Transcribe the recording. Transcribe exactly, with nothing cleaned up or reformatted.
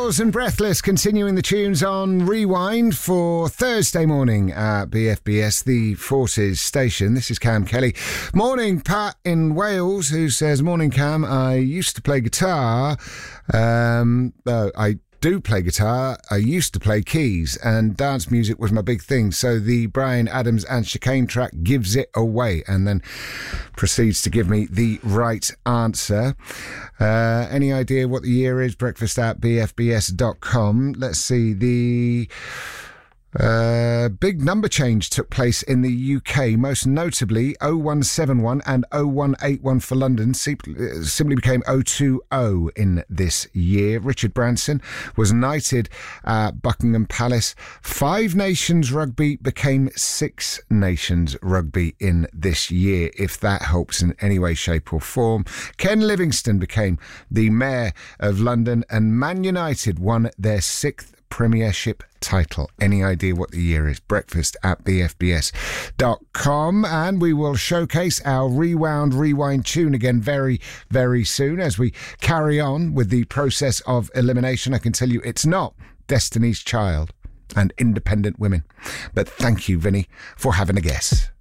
Girls and Breathless continuing the tunes on Rewind for Thursday morning at B F B S, the Forces station. This is Cam Kelly. Morning, Pat in Wales, who says, morning, Cam. I used to play guitar. Um, uh, I do play guitar. I used to play keys, and dance music was my big thing. So the Bryan Adams and Chicane track gives it away, and then proceeds to give me the right answer. Uh, any idea what the year is? Breakfast at b f b s dot com. Let's see. The Uh, big number change took place in the U K, most notably oh one seven one and oh one eight one for London simply became oh two oh in this year. Richard Branson was knighted at Buckingham Palace. Five Nations Rugby became Six Nations Rugby in this year, if that helps in any way, shape or form. Ken Livingstone became the Mayor of London, and Man United won their sixth Premiership title. Any idea what the year is? Breakfast at b f b s dot com, and we will showcase our Rewound Rewind tune again very, very soon as we carry on with the process of elimination. I can tell you it's not Destiny's Child and Independent Women. But thank you, Vinny, for having a guess.